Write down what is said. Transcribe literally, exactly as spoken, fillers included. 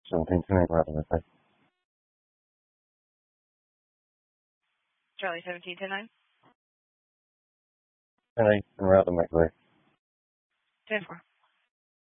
seventeen ten eight, right away. Charlie seventeen ten nine. ten eight, and route to McVeigh. ten four.